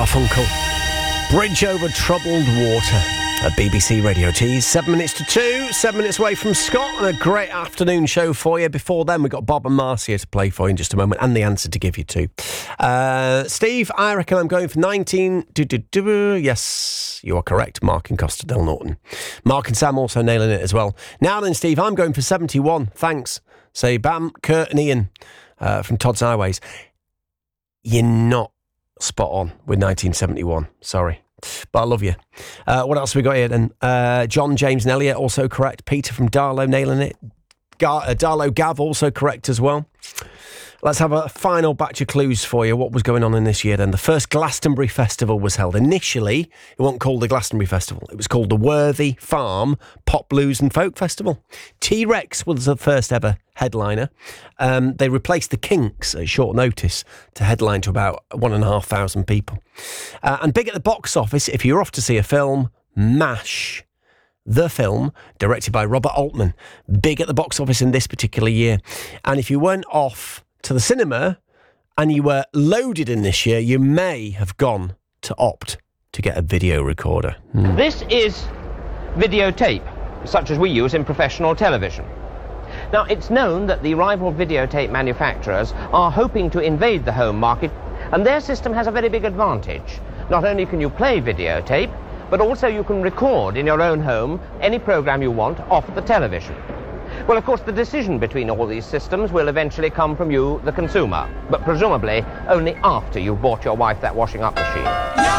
Garfunkel. Bridge over troubled water at BBC Radio Tees. 7 minutes to 2, 7 minutes away from Scott, and a great afternoon show for you. Before then, we've got Bob and Marcia to play for you in just a moment, and the answer to give you too. Steve, I reckon I'm going for 19... Yes, you are correct. Mark and Costa del Norton. Mark and Sam also nailing it as well. Now then, Steve, I'm going for 71. Thanks. Say Bam, Kurt and Ian from Todd's Highways. You're not spot on with 1971. Sorry. But I love you. What else have we got here then? John, James and Elliot also correct. Peter from Darlow nailing it. Darlow Gav also correct as well. Let's have a final batch of clues for you. What was going on in this year then? The first Glastonbury Festival was held. Initially, it wasn't called the Glastonbury Festival. It was called the Worthy Farm Pop, Blues and Folk Festival. T-Rex was the first ever headliner. They replaced the Kinks at short notice to headline to about 1,500 people. And big at the box office, if you're off to see a film, MASH. The film, directed by Robert Altman, big at the box office in this particular year. And if you weren't off to the cinema and you were loaded in this year, you may have gone to opt to get a video recorder. This is videotape, such as we use in professional television. Now, it's known that the rival videotape manufacturers are hoping to invade the home market, and their system has a very big advantage. Not only can you play videotape, but also you can record in your own home any program you want off the television. Well, of course, the decision between all these systems will eventually come from you, the consumer, but presumably only after you've bought your wife that washing up machine.